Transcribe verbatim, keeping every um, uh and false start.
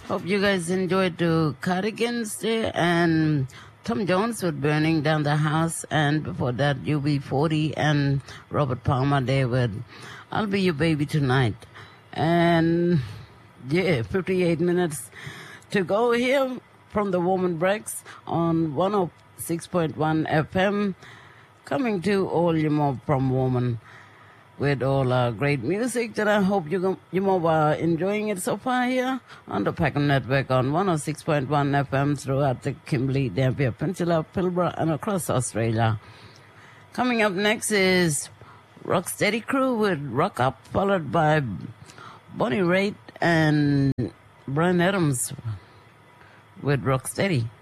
Hope you guys enjoyed the Cardigans there and Tom Jones with Burning Down the House, and before that U B forty and Robert Palmer there with I'll Be Your Baby Tonight. And yeah, fifty-eight minutes to go here from the Woman Breaks on one oh six point one F M, coming to all you more from Woman with all uh, great music that I hope you you more are enjoying it so far here on the Peckham Network on one oh six point one F M throughout the Kimberley, Dampier Peninsula, Pilbara, and across Australia. Coming up next is Rocksteady Crew with Rock Up, followed by Bonnie Raitt and Bryan Adams with Rocksteady.